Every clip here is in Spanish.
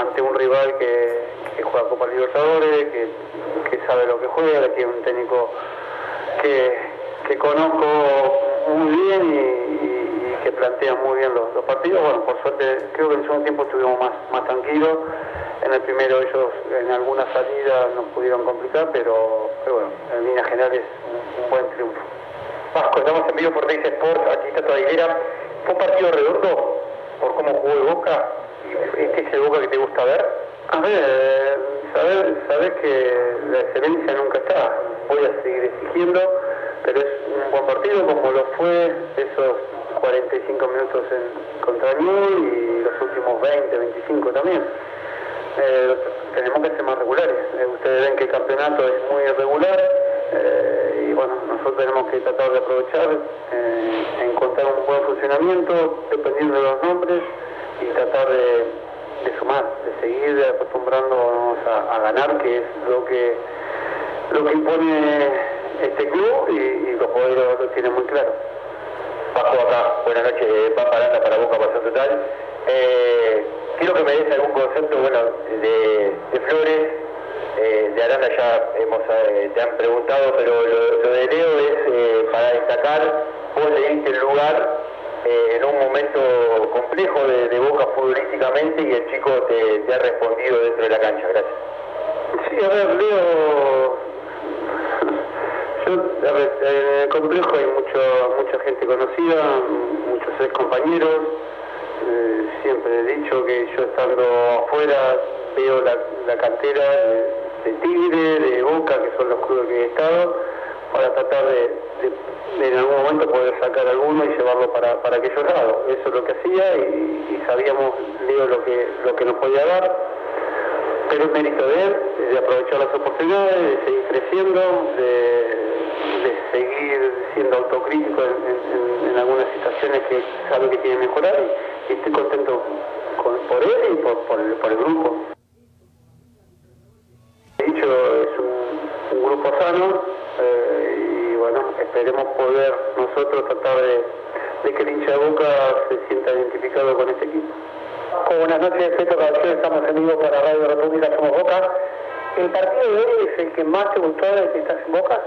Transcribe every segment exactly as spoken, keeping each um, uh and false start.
ante un rival que, que juega Copa Libertadores, que, que sabe lo que juega, que tiene un técnico que, que conozco muy bien y, y, y que plantea muy bien los, los partidos. Bueno, por suerte creo que en el segundo tiempo estuvimos más, más tranquilos. En el primero ellos en alguna salida nos pudieron complicar, pero, pero bueno, en líneas generales un, un buen triunfo. Vasco, estamos en vivo por Teis Sports, aquí está Aguilera. ¿Fue un partido redondo por cómo jugó el Boca? ¿Este es el Boca que te gusta ver? A ver, saber, saber que la excelencia nunca está. Voy a seguir exigiendo, pero es un buen partido como lo fue esos cuarenta y cinco minutos en, contra Newell's y los últimos veinte, veinticinco también. Eh, tenemos que ser más regulares. Eh, ustedes ven que el campeonato es muy irregular eh, y bueno, nosotros tenemos que tratar de aprovechar, eh, encontrar un buen funcionamiento dependiendo de los nombres y tratar de, de sumar, de seguir acostumbrándonos a, a ganar, que es lo que lo que impone este club y, y los jugadores lo, lo tienen muy claro. Bajo acá, buenas noches, Pampa Aranda para Boca Pasión Total. Eh, quiero que me des algún concepto, bueno, de, de Flores, eh, de Aranda ya hemos, eh, te han preguntado, pero lo, lo de Leo es eh, para destacar, vos le diste el lugar eh, en un momento complejo de, de Boca futbolísticamente y el chico te, te ha respondido dentro de la cancha, gracias. Sí, a ver, Leo... Yo, a ver, en el complejo hay mucho, mucha gente conocida, muchos ex compañeros. Eh, siempre he dicho que yo estando afuera veo la, la cantera de, de Tigre, de Boca, que son los clubes que he estado, para tratar de, de, de en algún momento poder sacar alguno y llevarlo para, para aquellos lados. Eso es lo que hacía y, y sabíamos, Leo, lo que, lo que nos podía dar. Pero es mérito de él, de aprovechar las oportunidades, de seguir creciendo, de, de seguir siendo autocrítico en, en, en algunas situaciones que sabe que tiene que mejorar y, y estoy contento con, por él y por, por, el, por el grupo. De hecho, es un, un grupo sano eh, y bueno, esperemos poder nosotros tratar de, de que el hincha de Boca se sienta identificado con este equipo. Buenas noches, Peto Caballero, estamos en vivo para Radio República Somos Boca. ¿El partido de hoy es el que más te gustó desde que estás en Boca?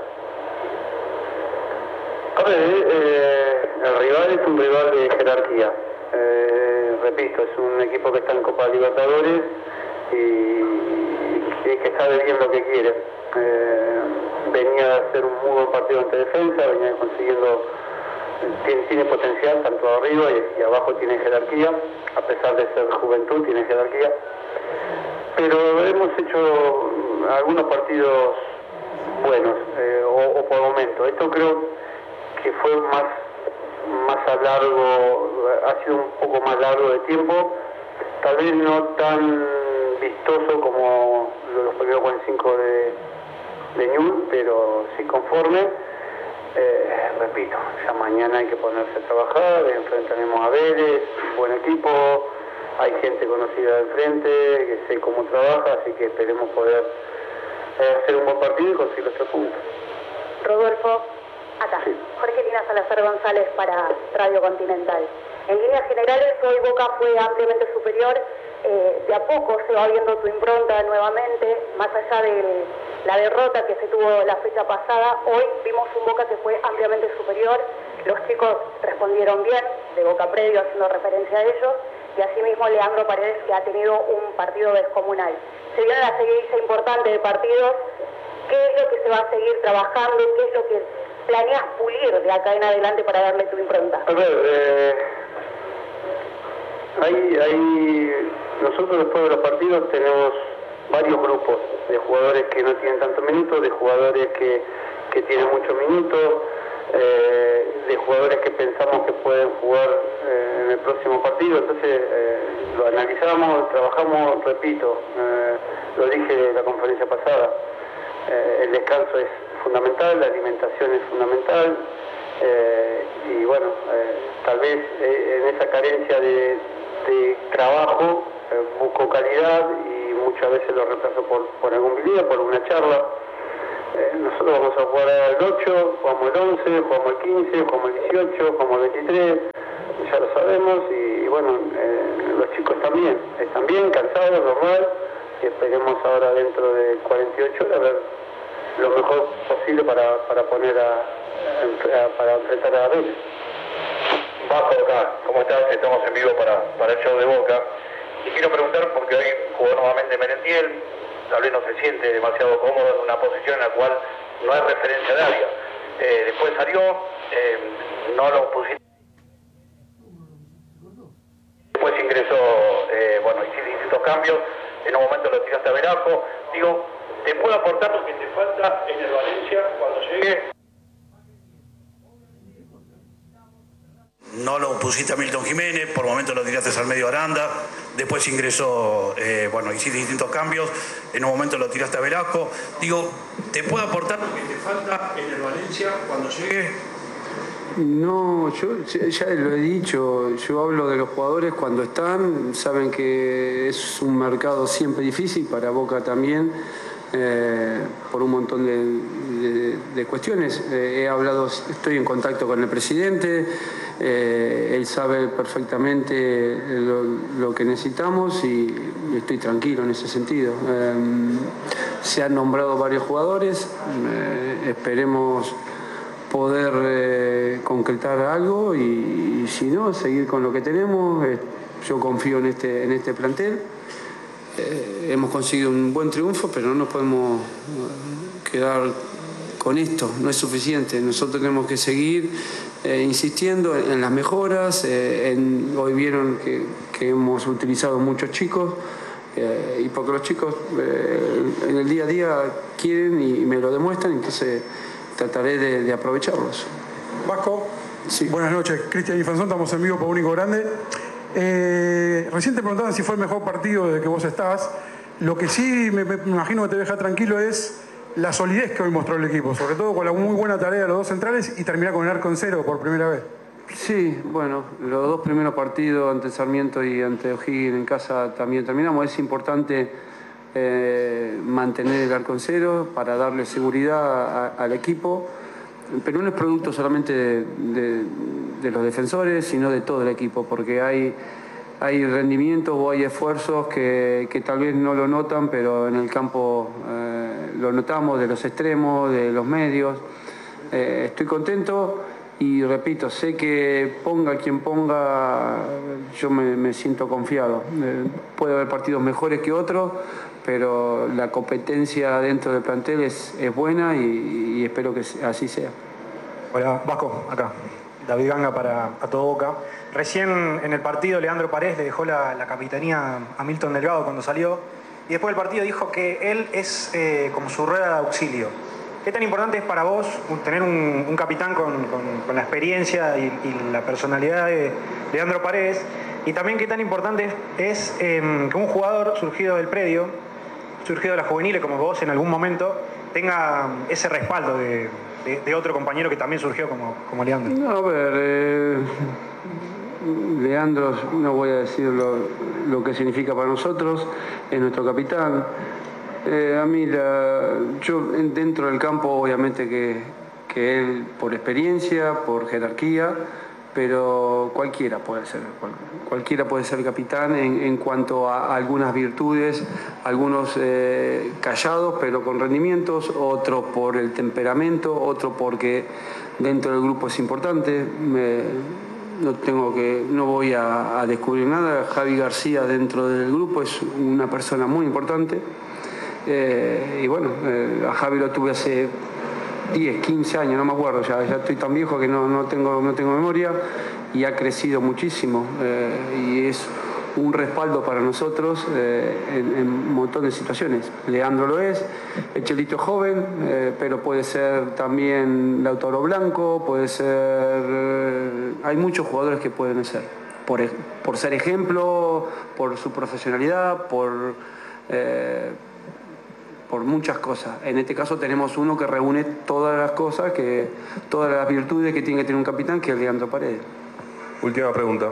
A ver, eh, el rival es un rival de jerarquía. Eh, repito, es un equipo que está en Copa Libertadores y, y que sabe bien lo que quiere. Eh, venía a hacer un muy buen partido ante defensa, venía consiguiendo... Tiene, tiene potencial tanto arriba y, y abajo tiene jerarquía, a pesar de ser juventud tiene jerarquía, pero hemos hecho algunos partidos buenos eh, o, o por momento. Esto creo que fue más más a largo, ha sido un poco más largo de tiempo, tal vez no tan vistoso como los primeros cuarenta y cinco de, de Newell's, pero sí conforme. Eh, repito, ya mañana hay que ponerse a trabajar, enfrentaremos a Vélez, un buen equipo, hay gente conocida del frente, que sé cómo trabaja, así que esperemos poder eh, hacer un buen partido y conseguir los tres puntos. Rodolfo, acá, sí. Jorgelina Salazar González para Radio Continental. En líneas generales, hoy Boca fue ampliamente superior, eh, de a poco se va viendo tu impronta nuevamente, más allá de la derrota que se tuvo la fecha pasada, hoy vimos un Boca que fue ampliamente superior, los chicos respondieron bien, de Boca Previo haciendo referencia a ellos, y asimismo Leandro Paredes, que ha tenido un partido descomunal. Se viene la seguidilla importante de partidos, ¿qué es lo que se va a seguir trabajando? ¿Qué es lo que planeas pulir de acá en adelante para darle tu impronta? A ver, eh, hay, hay, nosotros después de los partidos tenemos varios grupos de jugadores que no tienen tantos minutos, de jugadores que, que tienen muchos minutos, eh, de jugadores que pensamos que pueden jugar eh, en el próximo partido. Entonces eh, lo analizamos, trabajamos, repito, eh, lo dije en la conferencia pasada, eh, el descanso es fundamental, la alimentación es fundamental, eh, y bueno, eh, tal vez eh, en esa carencia de, de trabajo eh, busco calidad y muchas veces lo reemplazo por, por algún video, por una charla. Eh, nosotros vamos a jugar al ocho, jugamos el once, jugamos el quince, jugamos el dieciocho, jugamos el veintitrés, ya lo sabemos, y bueno, eh, los chicos también, están bien, cansados, normal, y esperemos ahora dentro de cuarenta y ocho horas ver lo mejor posible para, para poner a, a, para enfrentar a Vélez. Vasco, acá, ¿cómo estás? Estamos en vivo para, para el show de Boca. Y quiero preguntar, porque hoy jugó nuevamente Merentiel, tal vez no se siente demasiado cómodo en una posición en la cual no hay referencia de área. Eh, después salió, eh, no lo pusiste. Después ingresó, eh, bueno, hiciste distintos cambios, en un momento lo tiraste a Veraco. Digo, ¿te puede aportar lo que te falta en el Valencia cuando llegue? No lo pusiste a Milton Jiménez, por momentos lo tiraste al medio Aranda, después ingresó, eh, bueno, hiciste distintos cambios, en un momento lo tiraste a Velasco. Digo, ¿te puede aportar lo que te falta en el Valencia cuando llegue? No, yo ya lo he dicho, yo hablo de los jugadores cuando están, saben que es un mercado siempre difícil, para Boca también, eh, por un montón de, de, de cuestiones. Eh, he hablado, estoy en contacto con el presidente, eh, él sabe perfectamente lo, lo que necesitamos y, y estoy tranquilo en ese sentido. Eh, se han nombrado varios jugadores, eh, esperemos poder eh, concretar algo y, y si no, seguir con lo que tenemos. Eh, yo confío en este, en este plantel. Eh, hemos conseguido un buen triunfo, pero no nos podemos quedar con esto, no es suficiente. Nosotros tenemos que seguir eh, insistiendo en, en las mejoras. Eh, en, hoy vieron que, que hemos utilizado muchos chicos, eh, y porque los chicos eh, en el día a día quieren y me lo demuestran, entonces trataré de, de aprovecharlos. Vasco, sí. Buenas noches. Cristian Infanzón, estamos en vivo por Único Grande. Eh, recién te preguntaban si fue el mejor partido desde que vos estás. Lo que sí me, me imagino que te deja tranquilo es la solidez que hoy mostró el equipo, sobre todo con la muy buena tarea de los dos centrales y terminar con el arco en cero por primera vez. Sí, bueno, los dos primeros partidos ante Sarmiento y ante O'Higgins en casa también terminamos. Es importante eh, mantener el arco en cero para darle seguridad a, al equipo, pero no es producto solamente de, de, de los defensores, sino de todo el equipo, porque hay, hay rendimientos o hay esfuerzos que, que tal vez no lo notan, pero en el campo eh, lo notamos, de los extremos, de los medios. Eh, estoy contento. Y repito, sé que ponga quien ponga, yo me, me siento confiado. Eh, puede haber partidos mejores que otros, pero la competencia dentro del plantel es, es buena y, y espero que así sea. Hola, Vasco, acá. David Ganga para A Todo Boca. Recién en el partido Leandro Paredes le dejó la, la capitanía a Milton Delgado cuando salió, y después del partido dijo que él es eh, como su rueda de auxilio. ¿Qué tan importante es para vos tener un, un capitán con, con, con la experiencia y, y la personalidad de Leandro Paredes? Y también qué tan importante es, es eh, que un jugador surgido del predio, surgido de las juveniles como vos en algún momento, tenga ese respaldo de, de, de otro compañero que también surgió como, como Leandro. No, a ver, eh, Leandro, no voy a decir lo, lo que significa para nosotros, es nuestro capitán. Eh, a mí, la, yo dentro del campo, obviamente que, que él por experiencia, por jerarquía, pero cualquiera puede ser, cual, cualquiera puede ser capitán en, en cuanto a algunas virtudes, algunos eh, callados pero con rendimientos, otros por el temperamento, otros porque dentro del grupo es importante. Me, no tengo que, no voy a, a descubrir nada. Javi García dentro del grupo es una persona muy importante. Eh, y bueno, eh, a Javi lo tuve hace diez, quince años, no me acuerdo, ya, ya estoy tan viejo que no, no, tengo, no tengo memoria, y ha crecido muchísimo, eh, y es un respaldo para nosotros eh, en, en un montón de situaciones. Leandro lo es, el Chelito joven, eh, pero puede ser también Lautaro Blanco, puede ser, eh, hay muchos jugadores que pueden ser, por, por ser ejemplo, por su profesionalidad, por... Eh, por muchas cosas. En este caso tenemos uno que reúne todas las cosas, que todas las virtudes que tiene que tener un capitán, que es Leandro Paredes. Última pregunta.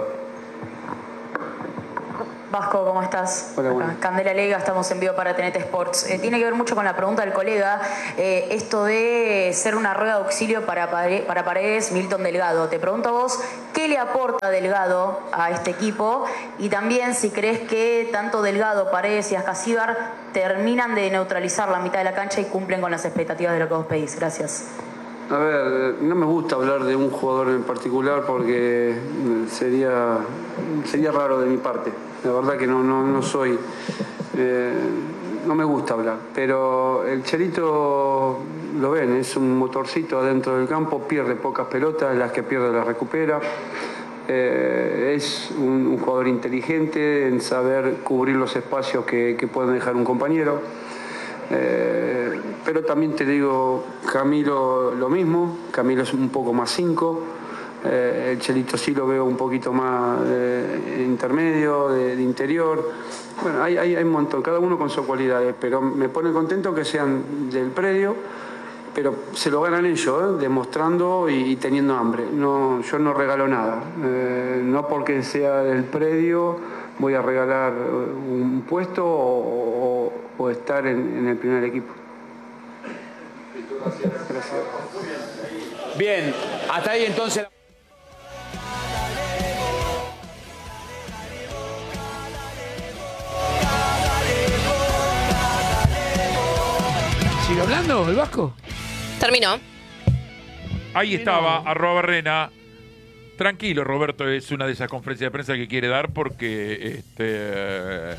Vasco, ¿cómo estás? Hola, bueno. Candela Lega, estamos en vivo para T N T Sports. Eh, tiene que ver mucho con la pregunta del colega, eh, esto de ser una rueda de auxilio para, para Paredes, Milton Delgado. Te pregunto a vos, ¿qué le aporta Delgado a este equipo? Y también si crees que tanto Delgado, Paredes y Ascasíbar terminan de neutralizar la mitad de la cancha y cumplen con las expectativas de lo que vos pedís. Gracias. A ver, no me gusta hablar de un jugador en particular porque sería, sería raro de mi parte. La verdad que no, no, no soy... Eh, no me gusta hablar, pero el Chelito, lo ven, es un motorcito adentro del campo, pierde pocas pelotas, las que pierde las recupera. Eh, es un, un jugador inteligente en saber cubrir los espacios que, que puede dejar un compañero. Eh, pero también te digo, Camilo lo mismo, Camilo es un poco más cinco, eh, el Chelito sí lo veo un poquito más eh, intermedio, de, de interior. Bueno, hay, hay, hay un montón, cada uno con sus cualidades, pero me pone contento que sean del predio, pero se lo ganan ellos, ¿eh? Demostrando y, y teniendo hambre. No, yo no regalo nada, eh, no porque sea del predio voy a regalar un puesto o, o, o estar en, en el primer equipo. Gracias. Gracias. Bien, hasta ahí entonces. ¿Sigue hablando el Vasco? Terminó. Ahí estaba, arroba Barrena. Tranquilo, Roberto, es una de esas conferencias de prensa que quiere dar porque este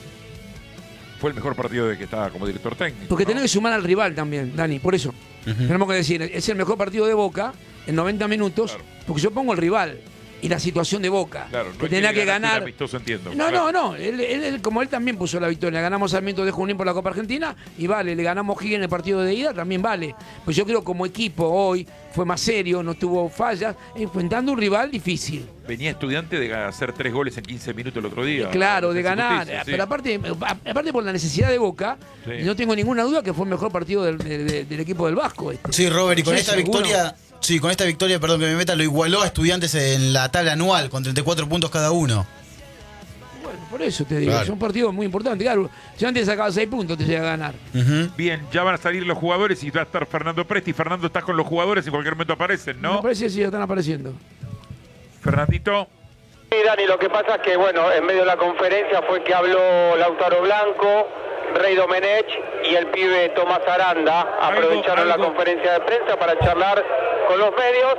fue el mejor partido de que estaba como director técnico. Porque ¿no? tenés que sumar al rival también, Dani, por eso. Uh-huh. Tenemos que decir, es el mejor partido de Boca en noventa minutos, claro. Porque yo pongo el rival y la situación de Boca. Claro, no que tenía que ganar. Amistoso, entiendo. No, claro. no, no. Él, él, él, como él también puso la victoria. Ganamos al Sarmiento de Junín por la Copa Argentina y vale. Le ganamos Higgins en el partido de ida, también vale. Pues yo creo como equipo hoy fue más serio, no tuvo fallas, enfrentando un rival difícil. Venía Estudiante de hacer tres goles en quince minutos el otro día. Claro, de ganar. Sí. Pero aparte, aparte por la necesidad de Boca, sí. No tengo ninguna duda que fue el mejor partido del, del, del equipo del Vasco. Este. Sí, Robert, y con sí, esta seguro. victoria... Sí, con esta victoria, perdón que me meta, lo igualó a Estudiantes en la tabla anual, con treinta y cuatro puntos cada uno. Bueno, por eso te digo, claro. Es un partido muy importante. Claro, si antes sacaba seis puntos, te llega a ganar. Uh-huh. Bien, ya van a salir los jugadores y va a estar Fernando Presti. Fernando, estás con los jugadores, en cualquier momento aparecen, ¿no? Me parece que sí, están apareciendo. Fernandito. Sí, Dani, lo que pasa es que, bueno, en medio de la conferencia fue que habló Lautaro Blanco, Rey Domenech y el pibe Tomás Aranda. Aprovecharon algo, algo. la conferencia de prensa para charlar con los medios.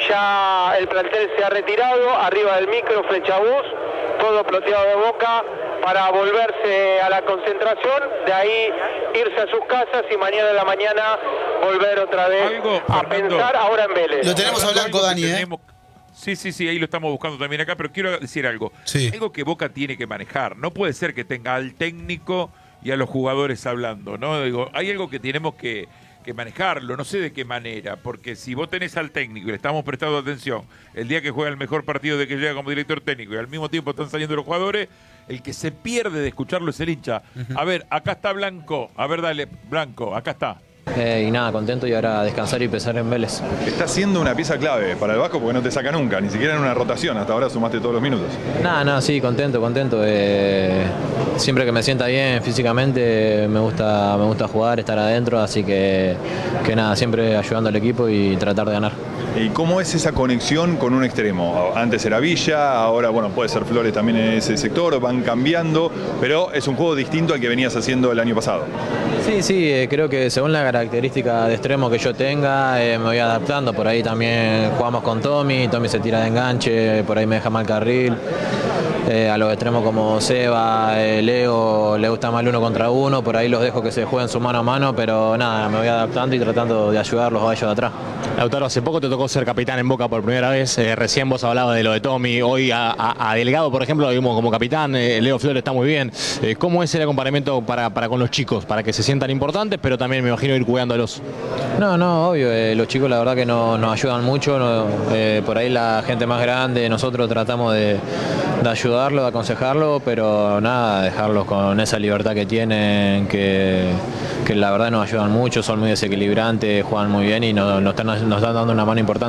Ya el plantel se ha retirado, arriba del micro, Flechabús, todo ploteado de Boca para volverse a la concentración, de ahí irse a sus casas y mañana en la mañana volver otra vez algo, a Fernando, pensar ahora en Vélez. Lo tenemos a Blanco, Dani, ¿eh? Tenemos... Sí, sí, sí, ahí lo estamos buscando también acá, pero quiero decir algo. Sí. Algo que Boca tiene que manejar. No puede ser que tenga al técnico y a los jugadores hablando, ¿no? Digo, hay algo que tenemos que, que manejarlo, no sé de qué manera, porque si vos tenés al técnico y le estamos prestando atención el día que juega el mejor partido de que llega como director técnico y al mismo tiempo están saliendo los jugadores, el que se pierde de escucharlo es el hincha. Uh-huh. A ver, acá está Blanco, a ver, dale, Blanco, acá está. Eh, y nada, contento y ahora descansar y pensar en Vélez. Está siendo una pieza clave para el Vasco porque no te saca nunca, ni siquiera en una rotación. Hasta ahora sumaste todos los minutos. Nada, nada, sí, contento, contento. Eh, siempre que me sienta bien físicamente me gusta, me gusta jugar, estar adentro, así que, que nada, siempre ayudando al equipo y tratar de ganar. ¿Y cómo es esa conexión con un extremo? Antes era Villa, ahora bueno, puede ser Flores también en ese sector, van cambiando, pero es un juego distinto al que venías haciendo el año pasado. Sí, sí, eh, creo que según la característica de extremo que yo tenga, eh, me voy adaptando. Por ahí también jugamos con Tommy, Tommy se tira de enganche, por ahí me deja mal carril. Eh, a los extremos como Seba, eh, Leo, le gusta más el uno contra uno, por ahí los dejo que se jueguen su mano a mano, pero nada, me voy adaptando y tratando de ayudarlos a ellos de atrás. Lautaro, hace poco te tocó ser capitán en Boca por primera vez, eh, recién vos hablabas de lo de Tommy, hoy a, a, a Delgado, por ejemplo, lo vimos como capitán, eh, Leo Flores está muy bien. Eh, ¿Cómo es el acompañamiento para, para con los chicos, para que se sientan importantes, pero también me imagino ir cuidándolos? No, no, obvio, eh, los chicos la verdad que no, nos ayudan mucho, no, eh, por ahí la gente más grande, nosotros tratamos de, de ayudarlo, de aconsejarlo, pero nada, dejarlos con esa libertad que tienen, que, que la verdad nos ayudan mucho, son muy desequilibrantes, juegan muy bien y nos, nos, están, nos están dando una mano importante.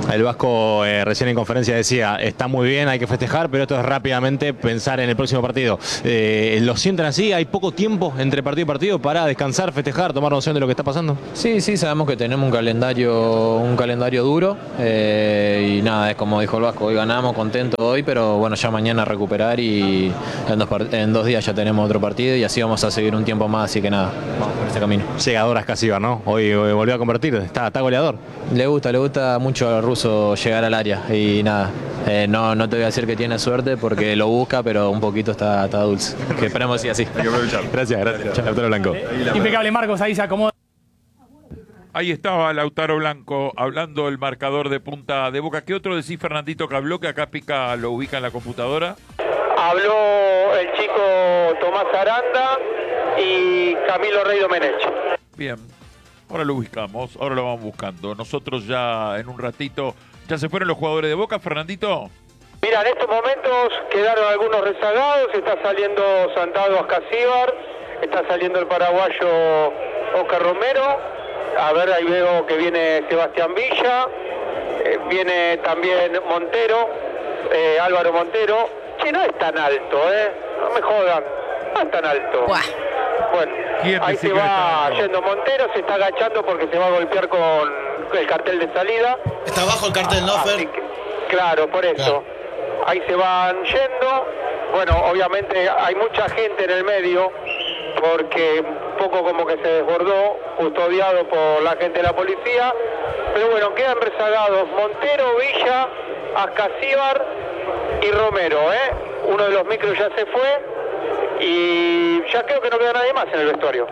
El Vasco eh, recién en conferencia decía, está muy bien, hay que festejar, pero esto es rápidamente pensar en el próximo partido. Eh, ¿Lo sienten así? ¿Hay poco tiempo entre partido y partido para descansar, festejar, tomar noción de lo que está pasando? Sí, sí, sabemos que tenemos un calendario, un calendario duro eh, y nada, es como dijo el Vasco, hoy ganamos, contentos hoy, pero bueno, ya mañana recuperar y en dos, en dos días ya tenemos otro partido y así vamos a seguir un tiempo más, así que nada, vamos por ese camino. Llegador a Ascasíbar, ¿no? Hoy, hoy volvió a convertir, está, está goleador. Le gusta, le gusta mucho al ruso llegar al área y nada, eh, no, no te voy a decir que tiene suerte porque lo busca, pero un poquito está, está dulce, que esperemos que sea así. Hay que aprovechar. Gracias, gracias. Lautaro Blanco. Impecable, Marcos, ahí se acomoda. Ahí estaba Lautaro Blanco hablando el marcador de Punta de Boca. ¿Qué otro decís, Fernandito, que habló, que acá Pica lo ubica en la computadora? Habló el chico Tomás Aranda y Camilo Rey Domenech. Bien, ahora lo ubicamos, ahora lo vamos buscando. Nosotros ya en un ratito, ¿ya se fueron los jugadores de Boca, Fernandito? Mira, en estos momentos quedaron algunos rezagados, está saliendo Santado Ascasíbar, está saliendo el paraguayo Oscar Romero. A ver, ahí veo que viene Sebastián Villa, eh, viene también Montero, eh, Álvaro Montero. Che, no es tan alto, ¿eh? No me jodan, no es tan alto. Buah. Bueno, ahí se va yendo Montero, se está agachando porque se va a golpear con el cartel de salida. Está abajo el cartel, ¿no, Fer? Claro, por eso. Claro. Ahí se van yendo. Bueno, obviamente hay mucha gente en el medio, porque un poco como que se desbordó, custodiado por la gente de la policía, pero bueno, quedan rezagados Montero, Villa, Ascasíbar y Romero, ¿eh? Uno de los micros ya se fue y ya creo que no queda nadie más en el vestuario.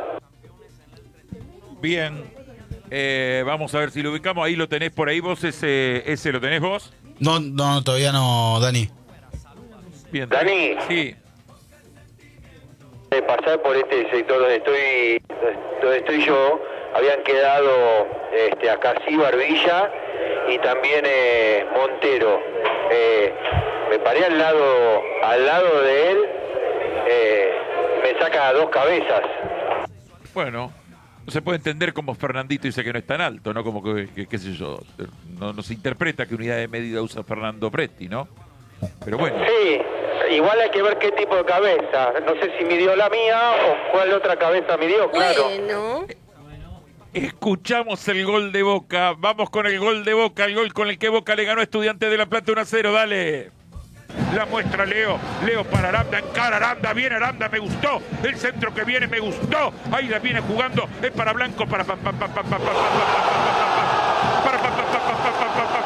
Bien, eh, vamos a ver si lo ubicamos, ahí lo tenés por ahí vos, ese, ese lo tenés vos. No, no, todavía no, Dani. Bien, Dani. Sí. De pasar por este sector donde estoy donde estoy yo, habían quedado este, Ascasíbar, Villa y también eh, Montero. Eh, me paré al lado al lado de él, eh, me saca dos cabezas. Bueno, no se puede entender como Fernandito dice que no es tan alto, ¿no? Como que, que qué sé yo, no, no se interpreta qué unidad de medida usa Fernando Presti, ¿no? Pero bueno. Sí, igual hay que ver qué tipo de cabeza. No sé si midió la mía o cuál otra cabeza midió, claro. Bueno. Escuchamos el gol de Boca. Vamos con el gol de Boca, el gol con el que Boca le ganó a Estudiantes de La Plata uno a cero. Dale. La muestra Leo. Leo para Aranda, encara Aranda. Viene Aranda, me gustó. El centro que viene me gustó. Ahí la viene jugando. Es para Blanco, para pa pa pa pa pa pa para pa pa pa pa pa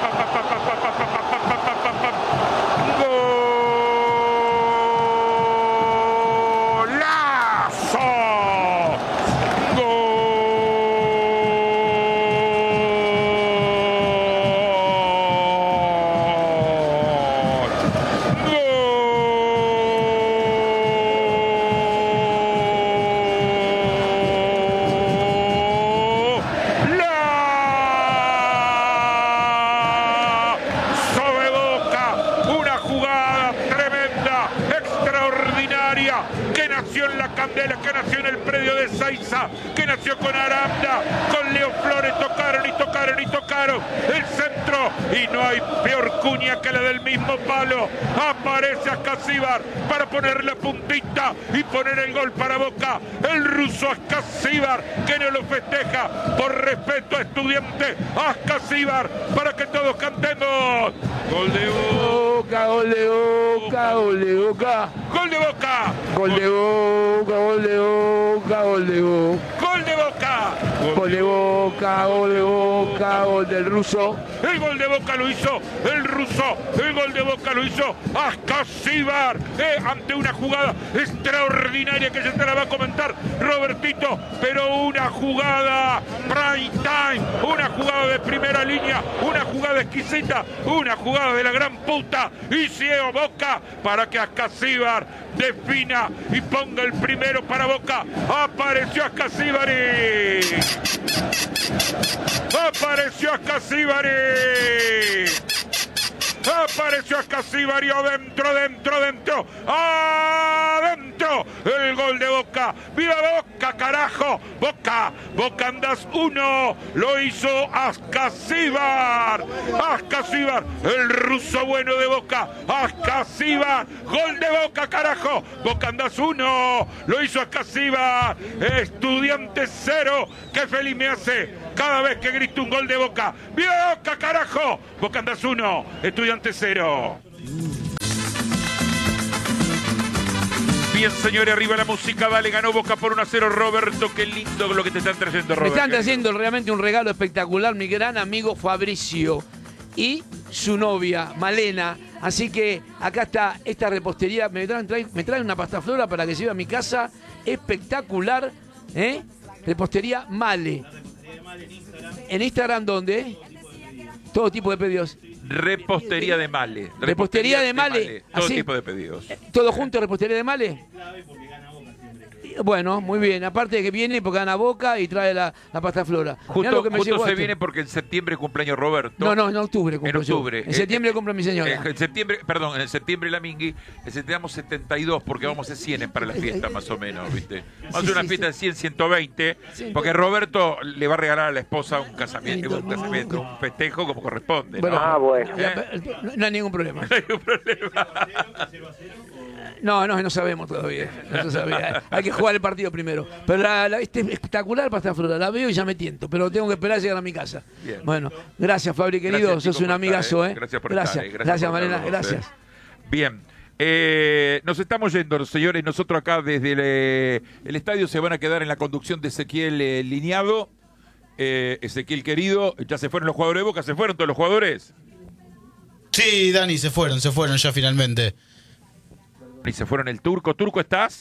que nació en el predio de Saiza, que nació con Aranda, con Leo Flores, tocaron y tocaron y tocaron el centro y no hay peor cuña que la del mismo palo. Aparece Ascasíbar para poner la puntita y poner el gol para Boca. El ruso Ascasíbar que no lo festeja por respeto a Estudiante. Ascasíbar para que todos cantemos. Gol de Boca, gol de Boca, gol de Boca, gol de Boca, gol de Boca, gol de Boca, gol de Boca, gol de Boca, gol de Boca, gol de Boca, gol del ruso. El gol de Boca lo hizo el ruso, el gol de Boca lo hizo Ascasíbar, eh, ante una jugada extraordinaria que se te la va a comentar Robertito, pero una jugada prime time, una jugada de primera línea, una jugada exquisita, una jugada de la gran puta, y ciego Boca para que Ascasíbar defina y ponga el primero para Boca. Apareció Ascasíbari, apareció Ascasíbari, Apareció Ascasíbar y adentro, dentro, dentro. ¡Adentro! El gol de Boca. ¡Viva Boca, carajo! ¡Boca! ¡Boca andás uno! Lo hizo Ascasíbar. Ascasíbar, el ruso bueno de Boca. Ascasíbar. Gol de Boca, carajo. Boca andás uno. Lo hizo Ascasíbar. Estudiantes cero. ¡Qué feliz me hace cada vez que grito un gol de Boca! ¡Viva Boca, carajo! Boca andás uno. Estudiantes cero. Bien, señores, arriba la música, dale, ganó Boca por uno a cero. Roberto, qué lindo lo que te están trayendo, Roberto. Me están trayendo realmente un regalo espectacular, mi gran amigo Fabricio y su novia, Malena. Así que acá está esta repostería. Me traen, traen, me traen una pasta flora para que lleve a mi casa. Espectacular, ¿eh? Repostería Male. ¿En Instagram dónde? Todo tipo de pedidos. Repostería de Male. Repostería de Male. de Male. Todo ¿Así? tipo de pedidos. ¿Todo junto, repostería de Male? Bueno, muy bien. Aparte de que viene porque gana Boca y trae la, la pasta flora. Justo, lo que me justo llevó se esto. viene porque en septiembre cumpleaños Roberto. No, no, en octubre cumplo En octubre. yo. En septiembre cumplo mi señora. En septiembre, perdón, en septiembre la Mingui, necesitamos setenta y dos porque vamos a cien para la fiesta, más o menos, ¿viste? Vamos a hacer una sí, fiesta de cien, ciento veinte, porque Roberto le va a regalar a la esposa un casamiento, un, casamiento, un festejo como corresponde, ¿no? Bueno, Ah, bueno. ¿Eh? No, no hay ningún problema. No hay ningún problema. No, no, no sabemos todavía. No se sabía. Hay que jugar el partido primero. Pero la, la este es espectacular pasta flora. La veo y ya me tiento. Pero tengo que esperar a llegar a mi casa. Bien. Bueno, gracias, Fabri, querido. Gracias, Sos chicos, un por amigazo, estar, ¿eh? Gracias por gracias. estar. eh. Gracias, Gracias, por Malena. estar, Gracias. eh. Bien. Eh, nos estamos yendo, señores. Nosotros acá desde el, eh, el estadio se van a quedar en la conducción de Ezequiel eh, Lineado. Eh, Ezequiel querido, ya se fueron los jugadores de Boca. ¿Se fueron todos los jugadores? Sí, Dani, se fueron, se fueron ya finalmente. Y se fueron el Turco. ¿Turco estás?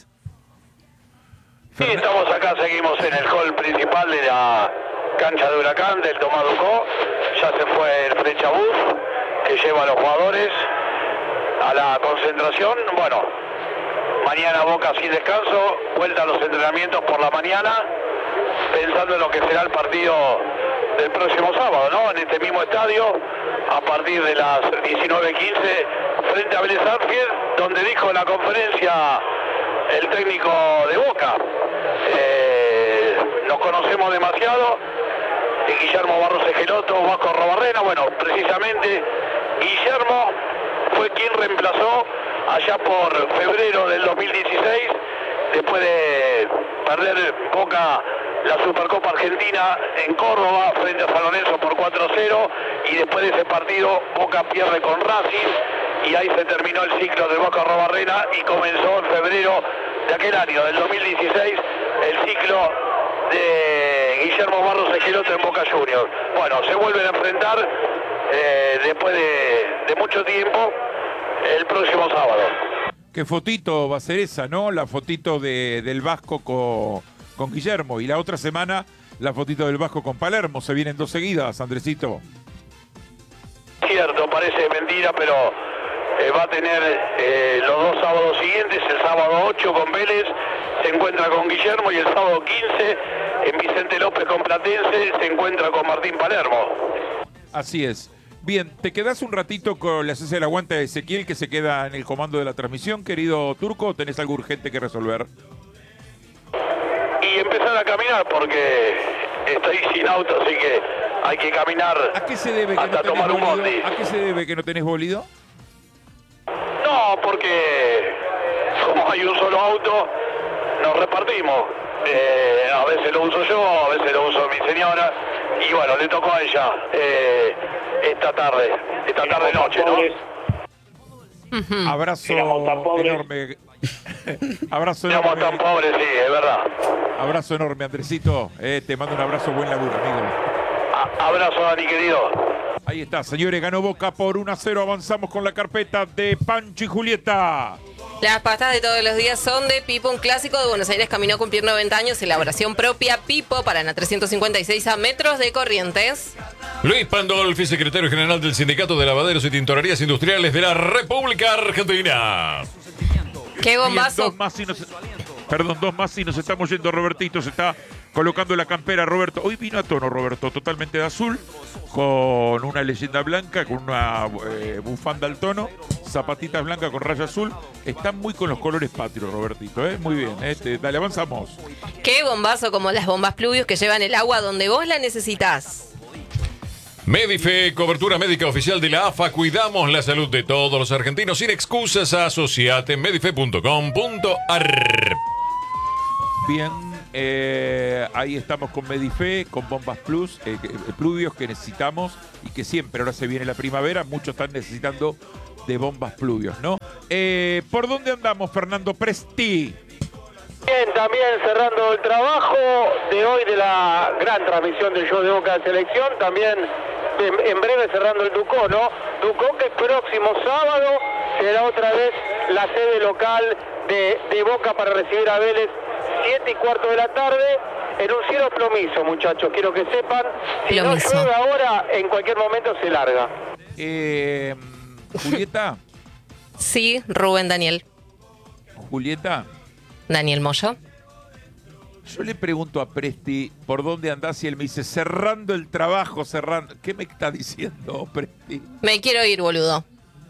Sí, estamos acá, seguimos en el hall principal de la cancha de Huracán del Tomás Ducó. Ya se fue el Frechabús que lleva a los jugadores a la concentración. Bueno, mañana Boca sin descanso, vuelta a los entrenamientos por la mañana, pensando en lo que será el partido del próximo sábado, ¿no? En este mismo estadio, a partir de las diecinueve quince, frente a Vélez Sarsfield, donde dijo en la conferencia el técnico de Boca, eh, nos conocemos demasiado, de Guillermo Barros Esqueloto, Vasco Robarrena. Bueno, precisamente Guillermo fue quien reemplazó allá por febrero del dos mil dieciséis, después de perder Boca la Supercopa Argentina en Córdoba frente a San Lorenzo por cuatro a cero, y después de ese partido Boca pierde con Racing, y ahí se terminó el ciclo de Vasco Robarrena y comenzó en febrero de aquel año, del dos mil dieciséis, el ciclo de Guillermo Barros Esqueloto en Boca Juniors. Bueno, se vuelven a enfrentar eh, después de, de mucho tiempo el próximo sábado. ¿Qué fotito va a ser esa, no? La fotito de, del Vasco con, con Guillermo. Y la otra semana, la fotito del Vasco con Palermo. Se vienen dos seguidas, Andresito. Cierto, parece mentira, pero eh, va a tener eh, los dos sábados siguientes. El sábado ocho con Vélez se encuentra con Guillermo, y el sábado quince en Vicente López con Platense se encuentra con Martín Palermo. Así es. Bien, ¿te quedás un ratito con la cese del aguante de Ezequiel, que se queda en el comando de la transmisión, querido Turco, o tenés algo urgente que resolver? Y empezar a caminar, porque estoy sin auto, así que hay que caminar ¿A qué se debe que hasta no tenés tomar un bólido? bondi. ¿A qué se debe que no tenés bólido? No, porque como hay un solo auto, nos repartimos. Eh, a veces lo uso yo, a veces lo uso mi señora, y bueno, le tocó a ella eh, esta tarde, esta tarde noche, ¿no? Abrazo enorme. Abrazo Éramos enorme. tan pobres, sí, es verdad. Abrazo enorme, Andresito. Eh, te mando un abrazo, buen laburo, amigo. A- abrazo, Dani, querido. Ahí está, señores, ganó Boca por uno a cero. Avanzamos con la carpeta de Pancho y Julieta. Las pastas de todos los días son de Pipo, un clásico de Buenos Aires, caminó a cumplir noventa años, elaboración propia Pipo para la trescientos cincuenta y seis a metros de Corrientes. Luis Pandolfi, secretario general del Sindicato de Lavaderos y Tintorerías Industriales de la República Argentina. ¡Qué bombazo! Bien, dos más y nos... Perdón, dos más y nos estamos yendo. Robertito se está colocando la campera Roberto. Hoy vino a tono Roberto, totalmente de azul, con una leyenda blanca, con una eh, bufanda al tono, zapatitas blancas con raya azul. Están muy con los colores patrios, Robertito, ¿eh? Muy bien, ¿eh? Te, dale, avanzamos. Qué bombazo como las bombas Pluvius que llevan el agua donde vos la necesitas. Medife, cobertura médica oficial de la A F A. Cuidamos la salud de todos los argentinos sin excusas. Asociate en medife punto com punto ar. Bien, eh, ahí estamos con Medife, con Bombas Plus, eh, Pluvios que necesitamos y que siempre, ahora se viene la primavera, muchos están necesitando de Bombas Pluvios, ¿no? Eh, ¿Por dónde andamos, Fernando Presti? Bien, también cerrando el trabajo de hoy de la gran transmisión del show de Boca de Selección, también en, en breve cerrando el Ducó, ¿no? Ducó que el próximo sábado será otra vez la sede local de, de Boca para recibir a Vélez, siete y cuarto de la tarde, en un cielo plomizo, muchachos, quiero que sepan, si plomizo. No llueve ahora, en cualquier momento se larga. Eh, Julieta. Sí, Rubén Daniel. Julieta. Daniel Moyo. Yo le pregunto a Presti por dónde andás y él me dice cerrando el trabajo, cerrando. ¿Qué me está diciendo, Presti? Me quiero ir, boludo.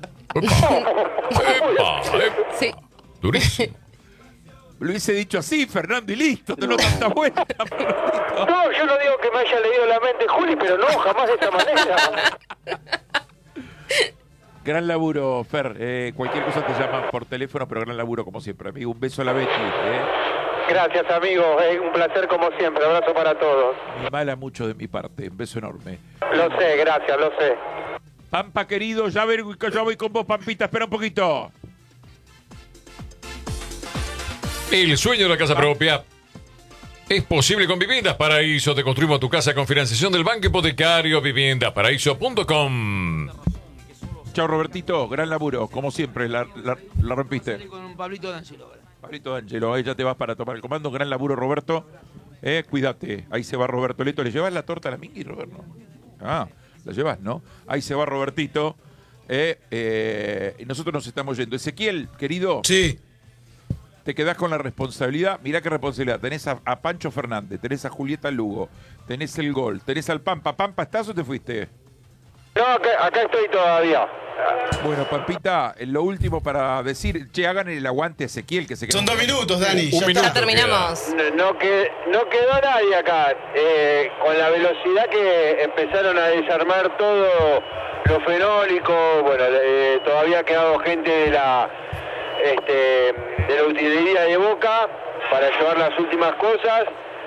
Epa, epa. Sí. Durísimo. Lo hubiese dicho así, Fernando, y listo, no tanta vuelta. No, yo no digo que me haya leído la mente Juli, pero no, jamás de esta manera. Gran laburo, Fer. Eh, cualquier cosa te llaman por teléfono, pero gran laburo como siempre, amigo. Un beso a la Betty. ¿eh? Gracias, amigo. Es un placer como siempre. Abrazo para todos. Me mala mucho de mi parte. Un beso enorme. Lo sé, gracias, lo sé. Pampa, querido, ya, ver, ya voy con vos, Pampita. Espera un poquito. El sueño de la casa propia es posible con Viviendas Paraíso. Te construimos tu casa con financiación del Banco Hipotecario. viviendas paraíso punto com. Chao, Robertito. Gran laburo. Como siempre, la, la, la rompiste. Con un Pablito D'Angelo. Pablito D'Angelo, ahí ya te vas para tomar el comando. Gran laburo, Roberto. Eh, cuídate. Ahí se va Roberto Leto. ¿Le llevas la torta a la Mingui, Roberto? Ah, la llevas, ¿no? Ahí se va Robertito. Eh, eh, y nosotros nos estamos yendo. Ezequiel, querido. Sí. Te quedás con la responsabilidad. Mirá qué responsabilidad. Tenés a, a Pancho Fernández, tenés a Julieta Lugo, tenés el gol, tenés al Pampa. ¿Pampa estás o te fuiste? No, acá, acá estoy todavía. Bueno, Pampita, lo último para decir, che, hagan el aguante a Ezequiel que se quedó. Son dos minutos, Dani. Un ya minuto. Ya terminamos. No, no, que, no quedó nadie acá. Eh, con la velocidad que empezaron a desarmar todo lo fenólico, bueno, eh, todavía ha quedado gente de la... Este, de la utilería de Boca para llevar las últimas cosas.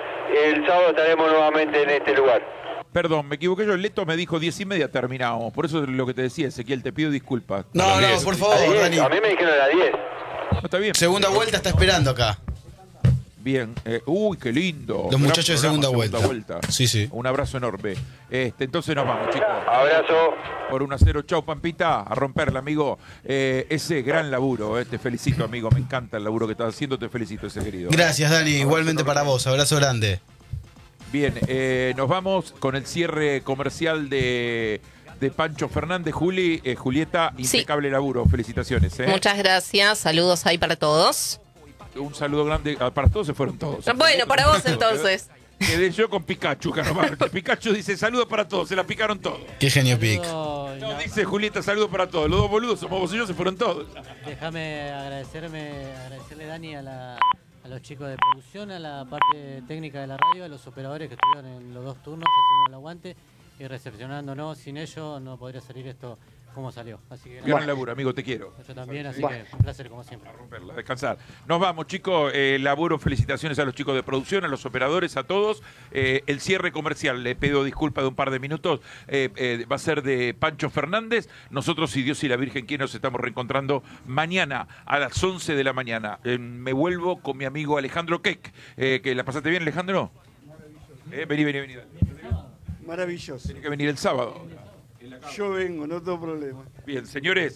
El sábado estaremos nuevamente en este lugar. Perdón, me equivoqué yo. Leto me dijo diez y media terminábamos. Por eso es lo que te decía, Ezequiel, te pido disculpas. No, no, por favor, Dani. A mí me dijeron a las diez. No, está bien. Segunda vuelta está esperando acá. Bien. Eh, uy, qué lindo. Los muchachos de segunda, segunda vuelta. vuelta. Sí, sí. Un abrazo enorme. Este, entonces nos vamos, chicos. Abrazo. Por un a cero. Chau, Pampita. A romperla, amigo. Eh, ese gran laburo. Eh. Te felicito, amigo. Me encanta el laburo que estás haciendo. Te felicito, ese querido. Gracias, Dani. Igualmente para vos. Abrazo grande. Bien, eh, nos vamos con el cierre comercial de, de Pancho Fernández. Juli, eh, Julieta, impecable sí. laburo. Felicitaciones. ¿eh? Muchas gracias. Saludos ahí para todos. Un saludo grande. Para todos se fueron todos. Bueno, para vos entonces. Quedé yo con Pikachu, Canomar. Pikachu dice saludos para todos. Se la picaron todos. Qué genio, Pic. No, no, dice Julieta, saludos para todos. Los dos boludos somos vos y yo, se fueron todos. Déjame agradecerme, agradecerle, Dani, a la... a los chicos de producción, a la parte técnica de la radio, a los operadores que estuvieron en los dos turnos haciendo el aguante y recepcionándonos. Sin ellos no podría salir esto como salió. Así que, gran laburo, amigo, te quiero. Yo también, así bueno. que un placer como siempre. A romperla, a descansar. Nos vamos, chicos. Eh, laburo, felicitaciones a los chicos de producción, a los operadores, a todos. Eh, el cierre comercial, le pido disculpas de un par de minutos, eh, eh, va a ser de Pancho Fernández. Nosotros, si Dios y la Virgen quieren, nos estamos reencontrando mañana a las once de la mañana. Eh, me vuelvo con mi amigo Alejandro Keck. Eh, ¿que ¿La pasaste bien, Alejandro? Eh, vení, vení, vení. Maravilloso. Tiene que venir el sábado. Yo vengo, no tengo problema. Bien, señores,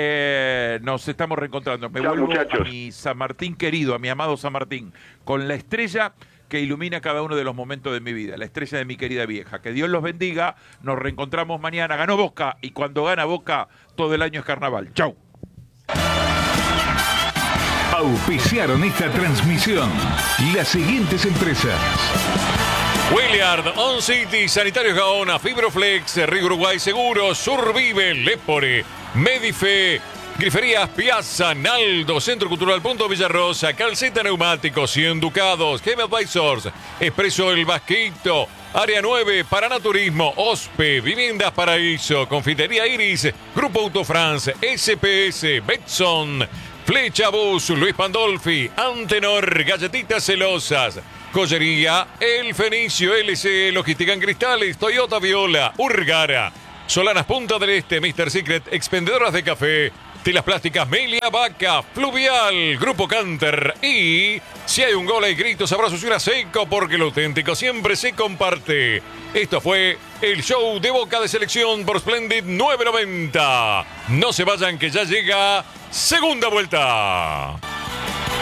eh, nos estamos reencontrando. Me Chao, vuelvo muchachos. a mi San Martín querido, a mi amado San Martín, con la estrella que ilumina cada uno de los momentos de mi vida, la estrella de mi querida vieja. Que Dios los bendiga, nos reencontramos mañana. Ganó Boca y cuando gana Boca, todo el año es carnaval. Chau. auspiciaron esta transmisión las siguientes empresas: Williard, On City, Sanitarios Gaona, Fibroflex, Río Uruguay Seguros, Survive, Lepore, Medife, Griferías Piazza, Naldo, Centro Cultural Punto Villarrosa, Calceta Neumáticos, cien Ducados, Game Advisors, Expreso El Vasquito, Área nueve, Paraná Turismo, Ospe, Viviendas Paraíso, Confitería Iris, Grupo Autofrance, S P S, Betson, Flecha Bus, Luis Pandolfi, Antenor, Galletitas Celosas, Joyería El Fenicio, L C, Logística en Cristales, Toyota Viola, Urgara, Solanas Punta del Este, mister Secret, Expendedoras de Café, Telas Plásticas Melia Vaca, Fluvial, Grupo Canter y si hay un gol hay gritos, abrazos y una seco porque lo auténtico siempre se comparte. Esto fue el show de Boca de Selección por Splendid nueve noventa. No se vayan que ya llega segunda vuelta.